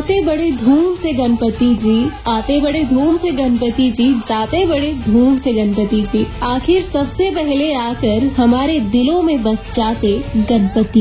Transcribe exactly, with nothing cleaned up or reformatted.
आते बड़े धूम से गणपति जी, आते बड़े धूम से गणपति जी, जाते बड़े धूम से गणपति जी, आखिर सबसे पहले आकर हमारे दिलों में बस जाते गणपति।